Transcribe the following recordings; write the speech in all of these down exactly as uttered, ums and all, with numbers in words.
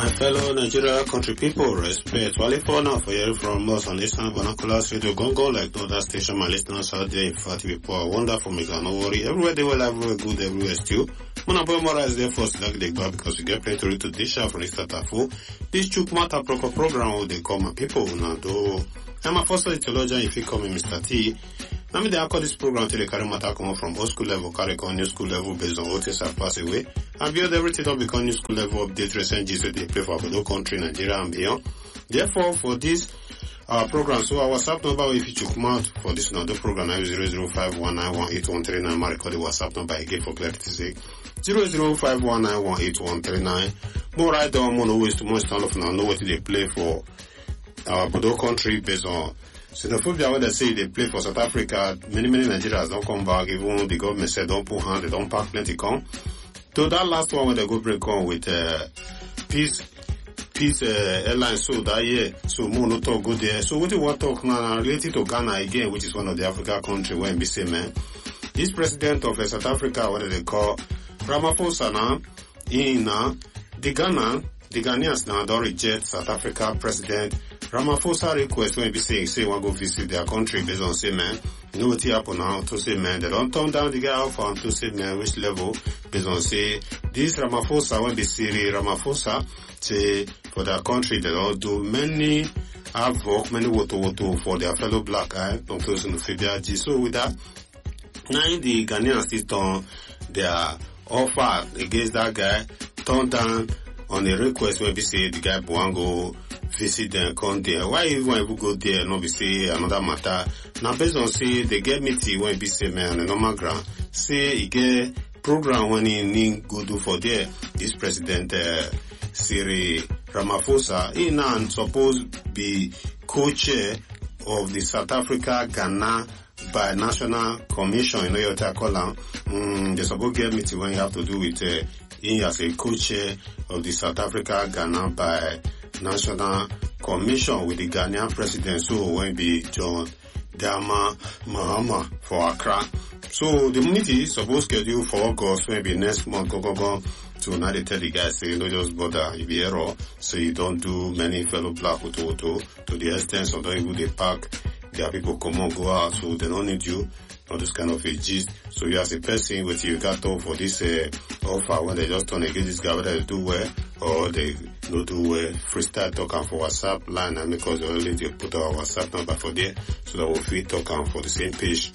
My fellow Nigeria country people, respect. Wale for now for hearing from us on Eastern Vernaculars Radio Gongo, like no other station. My listeners out there, in fact, people are wonderful. Make no worry. Everywhere they well, everywhere good, everywhere still. Mona boy Mora is there for select the bar because we get plenty to read to dish out from the Statafu. This Chuk Mata proper program where they call my people. Now, do I'm a first theologian if you call me Mister T. Now, me they call this program to the carry matter come from old school level, carry on new school level based on what is have passed away. And build everything up become new school level update recent G so they play for the country, Nigeria and beyond. Therefore, for this our program, so our WhatsApp number if you chook out for this another program now is zero zero five one nine one eight one three nine. I record the WhatsApp number again for clarity's sake. Zero zero five one nine one eight one three nine. More right down, more ways to more stand off now. Know what they play for our Bodo country based on xenophobia. When they say they play for South Africa, many many Nigerians don't come back. Even the government said don't put hand, they don't pack plenty come. So that last one when they go break on with uh, peace, peace uh, airline. So that year, so more no talk go there. So what do you want to talk now related to Ghana again, which is one of the African country where we say man, this president of uh, South Africa, what do they call Ramaphosa now, in uh, the Ghana, the Ghanaians now don't reject South Africa president Ramaphosa request when we say say want go visit their country based on say man. You know what happen now to say man, they don't turn down the guy out for to say man which level based on say this Ramaphosa when they say Ramaphosa say for their country they don't do many havoc, many woto woto for their fellow black eye, don't feel xenophobia. So with that, now the Ghanaians still turn their offer against that guy, turn down on a request when we say the guy Buango visit them, come there. Why even if we go there, not be say another matter. Now based on say they get meeting when be say man on a normal ground, say he get program when he need go do for there. This president uh, Cyril Ramaphosa, he now supposed be co-chair of the South Africa Ghana by National Commission. You know what I call them. Mm, they supposed get meeting when you have to do with uh, he as a co-chair of the South Africa Ghana by National Commission with the Ghanaian president. So when be John Dama Mahama for Accra. So the meeting is supposed to schedule for August, maybe next month. Go go go. So now they tell the guys say no just bother if you error, so you don't do many fellow black to to to the extent so don't even they pack. There are people come on go out, so they don't need you. All this kind of a gist. So you as a person with you got to for this uh, offer when they just turn against this guy whether they do well or they don't do well. Freestyle talking for WhatsApp line and because they only they put our WhatsApp number for there so that we'll fit talking for the same page.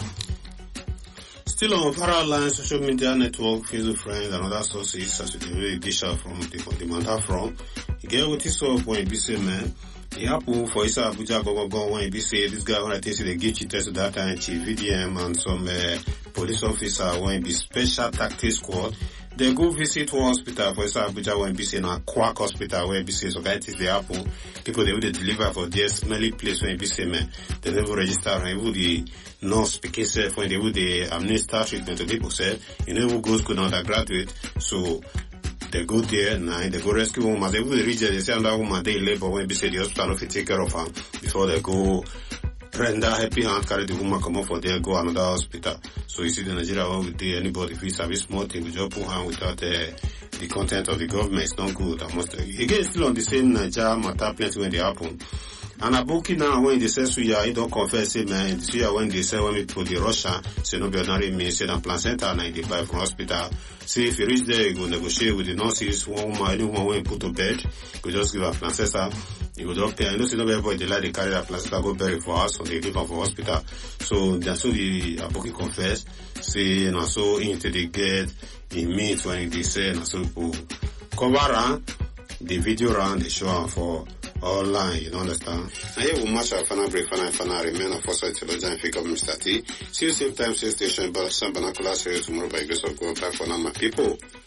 Still on viral line, social media network, Facebook friends and other sources as we really dish out from the, the matter from. You get what is up when you be say man. It happened for Isa Abuja go go go when he be say this guy when I say they give cheaters to that time chief V D M and some uh, police officer when he be special tactics squad. They go visit one hospital for Isa Abuja when he be say na quack hospital where he be say so guys they happen. People they will deliver for their smelly place when he be say man. They never register and even the nurse speaking self when they will the administer treatment to people say you never go school undergraduate. So they go there now, they go rescue woman. They will reach there, they say another woman they labor when they say the hospital if you take care of her before they go render happy hand carry the woman come up for there go another hospital. So you see the Nigeria one with anybody if it's a bit small thing we just put hand without uh, the content of the government. It's not good. I must again still on the same Nigeria matter plenty when they happen. And Abuki now when they say Suya, he don't confess say man Suya when they say when we put the Russia, say no be ordinary me, say na placenta and they buy from hospital. See if you reach there, you go negotiate with the nurses, one woman, any woman when you put to bed, you just give her placenta, you go just pay. I know see no everybody they like they carry that placenta go bury for us, or they give her for hospital. So that's so the Abuki confess, say na so into the get in meet when they say na so people cover around the video around the show for online, you don't understand? Now here we'll match our final break, final, final, remain of foresight, theologian, and figure of Mister T. See you same time, same station, but some binocular series tomorrow by grace of God. Bye for now, my people.